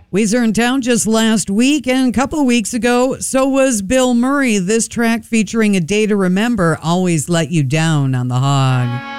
Weezer in town just last week, and a couple of weeks ago, so was Bill Murray. This track featuring A Day to Remember, Always Let You Down on The Hog.